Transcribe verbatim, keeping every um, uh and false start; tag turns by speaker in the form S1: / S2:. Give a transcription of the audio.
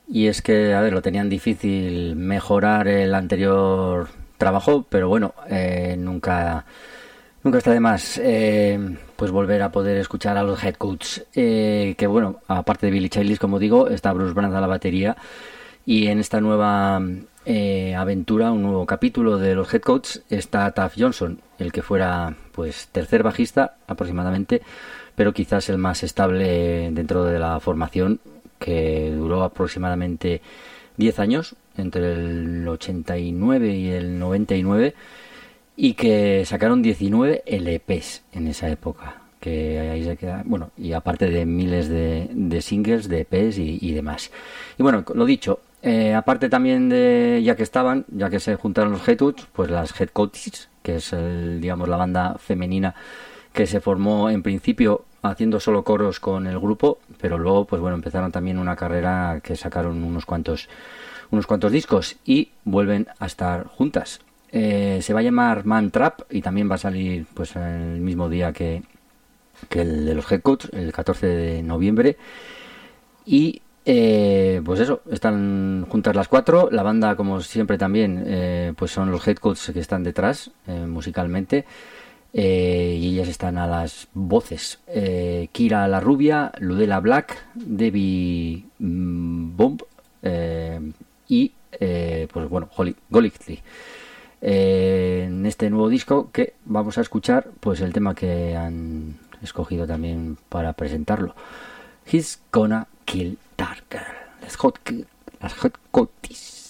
S1: Y es que, a ver, lo tenían difícil mejorar el anterior trabajo, pero bueno, eh, nunca, nunca está de más eh, pues volver a poder escuchar a los Headcoats. Eh, que bueno, aparte de Billy Childish, como digo, está Bruce Brand a la batería. Y en esta nueva eh, aventura, un nuevo capítulo de los Headcoats, está Taff Johnson, el que fuera pues tercer bajista aproximadamente, pero quizás el más estable dentro de la formación, que duró aproximadamente diez años, entre el ochenta y nueve y el noventa y nueve, y que sacaron diecinueve L Pes en esa época, que ahí se queda, bueno, y aparte de miles de, de singles, de E Pes y, y demás. Y bueno, lo dicho, eh, aparte también de, ya que estaban, ya que se juntaron los Headcoats, pues las Headcoaties, que es el, digamos, la banda femenina que se formó en principio haciendo solo coros con el grupo, pero luego pues bueno, empezaron también una carrera que sacaron unos cuantos unos cuantos discos y vuelven a estar juntas. Eh, se va a llamar Man Trap y también va a salir pues el mismo día que, que el de los Headcoats, el catorce de noviembre. Y eh, pues eso, están juntas las cuatro. La banda, como siempre también, eh, pues son los Headcoats que están detrás eh, musicalmente. Eh, y ellas están a las voces. eh, Kira la rubia, Ludella Black, Debbie mm, Bomb eh, y eh, pues bueno, Holly Golightly. Eh, en este nuevo disco que vamos a escuchar, pues el tema que han escogido también para presentarlo, He's Gonna Kill That Girl, las Hot, las Hot Coties.